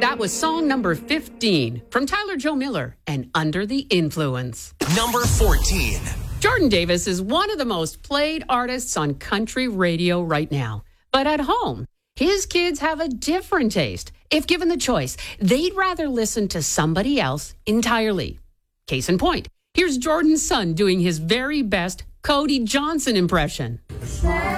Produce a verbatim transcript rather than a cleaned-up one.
That was song number fifteen from Tyler Joe Miller and Under the Influence. Number fourteen. Jordan Davis is one of the most played artists on country radio right now. But at home, his kids have a different taste. If given the choice, they'd rather listen to somebody else entirely. Case in point, here's Jordan's son doing his very best Cody Johnson impression.